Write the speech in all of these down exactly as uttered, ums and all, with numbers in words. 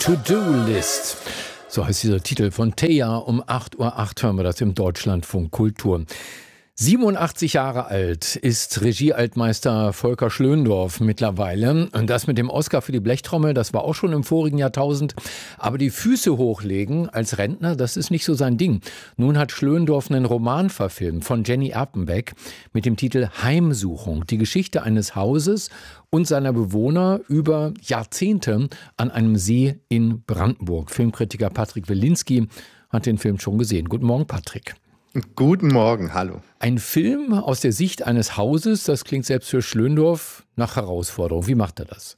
To-Do-List. So heißt dieser Titel von Teja. Um acht Uhr acht hören wir das im Deutschlandfunk Kultur. siebenundachtzig Jahre alt ist Regie-Altmeister Volker Schlöndorff mittlerweile. Und das mit dem Oscar für die Blechtrommel, das war auch schon im vorigen Jahrtausend. Aber die Füße hochlegen als Rentner, das ist nicht so sein Ding. Nun hat Schlöndorff einen Roman verfilmt von Jenny Erpenbeck mit dem Titel Heimsuchung. Die Geschichte eines Hauses und seiner Bewohner über Jahrzehnte an einem See in Brandenburg. Filmkritiker Patrick Wilinski hat den Film schon gesehen. Guten Morgen, Patrick. Guten Morgen, hallo. Ein Film aus der Sicht eines Hauses, das klingt selbst für Schlöndorff nach Herausforderung. Wie macht er das?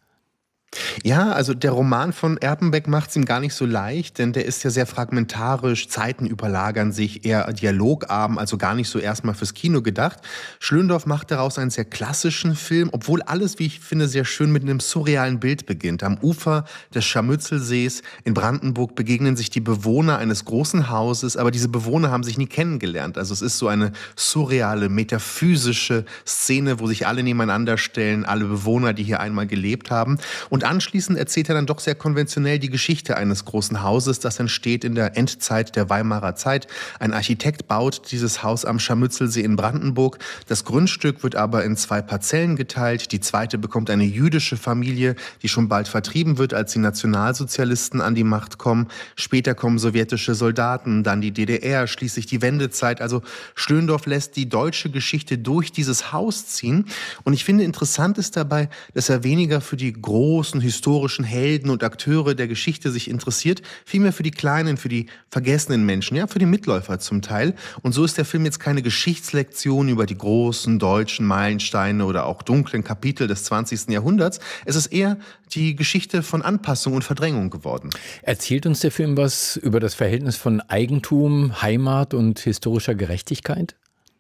Ja, also der Roman von Erpenbeck macht es ihm gar nicht so leicht, denn der ist ja sehr fragmentarisch, Zeiten überlagern sich, eher dialogarm, also gar nicht so erstmal fürs Kino gedacht. Schlöndorff macht daraus einen sehr klassischen Film, obwohl alles, wie ich finde, sehr schön mit einem surrealen Bild beginnt. Am Ufer des Scharmützelsees in Brandenburg begegnen sich die Bewohner eines großen Hauses, aber diese Bewohner haben sich nie kennengelernt. Also es ist so eine surreale, metaphysische Szene, wo sich alle nebeneinander stellen, alle Bewohner, die hier einmal gelebt haben. Und Und anschließend erzählt er dann doch sehr konventionell die Geschichte eines großen Hauses, das entsteht in der Endzeit der Weimarer Zeit. Ein Architekt baut dieses Haus am Scharmützelsee in Brandenburg. Das Grundstück wird aber in zwei Parzellen geteilt. Die zweite bekommt eine jüdische Familie, die schon bald vertrieben wird, als die Nationalsozialisten an die Macht kommen. Später kommen sowjetische Soldaten, dann die D D R, schließlich die Wendezeit. Also Schlöndorff lässt die deutsche Geschichte durch dieses Haus ziehen. Und ich finde interessant ist dabei, dass er weniger für die großen historischen Helden und Akteure der Geschichte sich interessiert, vielmehr für die kleinen, für die vergessenen Menschen, ja, für die Mitläufer zum Teil. Und so ist der Film jetzt keine Geschichtslektion über die großen deutschen Meilensteine oder auch dunklen Kapitel des zwanzigsten Jahrhunderts. Es ist eher die Geschichte von Anpassung und Verdrängung geworden. Erzählt uns der Film was über das Verhältnis von Eigentum, Heimat und historischer Gerechtigkeit?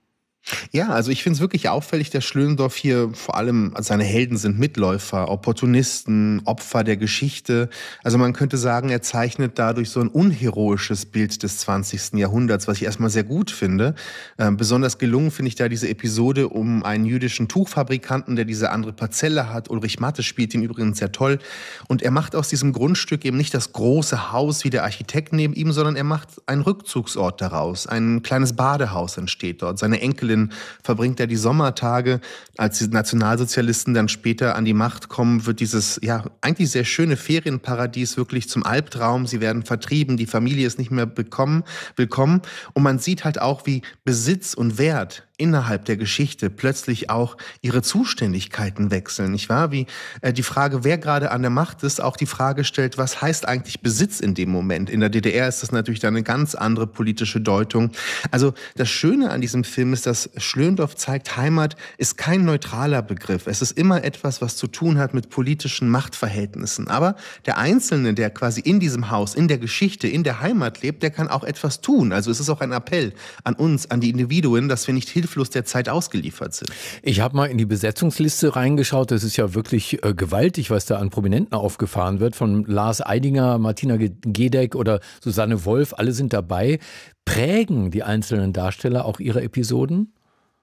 Ja, also ich finde es wirklich auffällig, dass Schlöndorff hier vor allem, seine Helden sind Mitläufer, Opportunisten, Opfer der Geschichte. Also man könnte sagen, er zeichnet dadurch so ein unheroisches Bild des zwanzigsten Jahrhunderts, was ich erstmal sehr gut finde. Ähm, besonders gelungen finde ich da diese Episode um einen jüdischen Tuchfabrikanten, der diese andere Parzelle hat. Ulrich Matte spielt ihn übrigens sehr toll. Und er macht aus diesem Grundstück eben nicht das große Haus wie der Architekt neben ihm, sondern er macht einen Rückzugsort daraus. Ein kleines Badehaus entsteht dort. Seine Enkelin verbringt er die Sommertage. Als die Nationalsozialisten dann später an die Macht kommen, wird dieses ja eigentlich sehr schöne Ferienparadies wirklich zum Albtraum. Sie werden vertrieben, die Familie ist nicht mehr bekommen, willkommen. Und man sieht halt auch, wie Besitz und Wert innerhalb der Geschichte plötzlich auch ihre Zuständigkeiten wechseln, nicht wahr? Wie äh, die Frage, wer gerade an der Macht ist, auch die Frage stellt, was heißt eigentlich Besitz in dem Moment? In der D D R ist das natürlich dann eine ganz andere politische Deutung. Also das Schöne an diesem Film ist, dass Schlöndorff zeigt, Heimat ist kein neutraler Begriff. Es ist immer etwas, was zu tun hat mit politischen Machtverhältnissen. Aber der Einzelne, der quasi in diesem Haus, in der Geschichte, in der Heimat lebt, der kann auch etwas tun. Also es ist auch ein Appell an uns, an die Individuen, dass wir nicht hilflos der Zeit ausgeliefert sind. Ich habe mal in die Besetzungsliste reingeschaut. Das ist ja wirklich äh, gewaltig, was da an Prominenten aufgefahren wird. Von Lars Eidinger, Martina Gedeck oder Susanne Wolf, alle sind dabei. Prägen die einzelnen Darsteller auch ihre Episoden?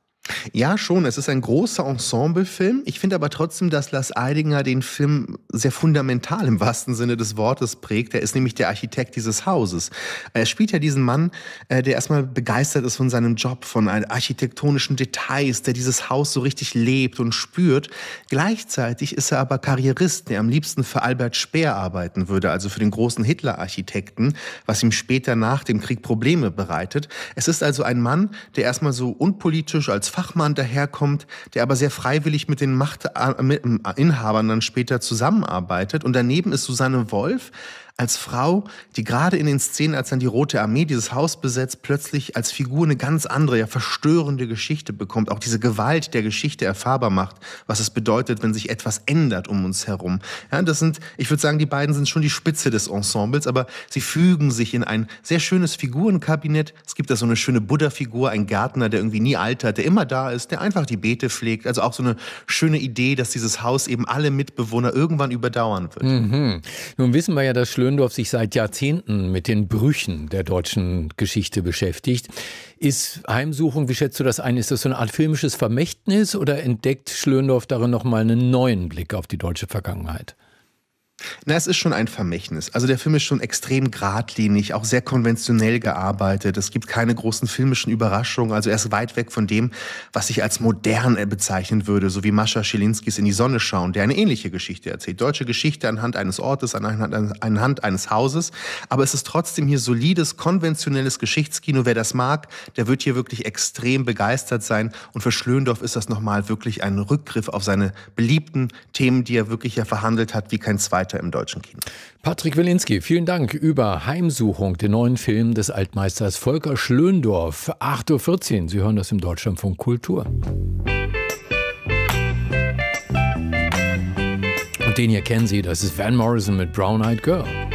Ja, schon. Es ist ein großer Ensemblefilm. Ich finde aber trotzdem, dass Lars Eidinger den Film sehr fundamental im wahrsten Sinne des Wortes prägt. Er ist nämlich der Architekt dieses Hauses. Er spielt ja diesen Mann, der erstmal begeistert ist von seinem Job, von architektonischen Details, der dieses Haus so richtig lebt und spürt. Gleichzeitig ist er aber Karrierist, der am liebsten für Albert Speer arbeiten würde, also für den großen Hitler-Architekten, was ihm später nach dem Krieg Probleme bereitet. Es ist also ein Mann, der erstmal so unpolitisch als Fachmann daherkommt, der aber sehr freiwillig mit den Machtinhabern dann später zusammenarbeitet. Und daneben ist Susanne Wolf als Frau, die gerade in den Szenen, als dann die Rote Armee dieses Haus besetzt, plötzlich als Figur eine ganz andere, ja verstörende Geschichte bekommt. Auch diese Gewalt der Geschichte erfahrbar macht, was es bedeutet, wenn sich etwas ändert um uns herum. Ja, das sind, ich würde sagen, die beiden sind schon die Spitze des Ensembles, aber sie fügen sich in ein sehr schönes Figurenkabinett. Es gibt da so eine schöne Buddha-Figur, ein Gärtner, der irgendwie nie altert, der immer da ist, der einfach die Beete pflegt. Also auch so eine schöne Idee, dass dieses Haus eben alle Mitbewohner irgendwann überdauern wird. Mhm. Nun wissen wir ja, dass Schlöndorff sich seit Jahrzehnten mit den Brüchen der deutschen Geschichte beschäftigt. Ist Heimsuchung, wie schätzt du das ein, ist das so eine Art filmisches Vermächtnis oder entdeckt Schlöndorff darin nochmal einen neuen Blick auf die deutsche Vergangenheit? Na, es ist schon ein Vermächtnis. Also der Film ist schon extrem geradlinig, auch sehr konventionell gearbeitet. Es gibt keine großen filmischen Überraschungen. Also er ist weit weg von dem, was ich als modern bezeichnen würde, so wie Mascha Schilinskis In die Sonne schauen, der eine ähnliche Geschichte erzählt. Deutsche Geschichte anhand eines Ortes, anhand, anhand eines Hauses. Aber es ist trotzdem hier solides, konventionelles Geschichtskino. Wer das mag, der wird hier wirklich extrem begeistert sein. Und für Schlöndorff ist das nochmal wirklich ein Rückgriff auf seine beliebten Themen, die er wirklich ja verhandelt hat, wie kein zweiter im deutschen Kino. Patrick Wilinski, vielen Dank über Heimsuchung, den neuen Film des Altmeisters Volker Schlöndorff. acht Uhr vierzehn, Sie hören das im Deutschlandfunk Kultur. Und den hier kennen Sie, das ist Van Morrison mit Brown Eyed Girl.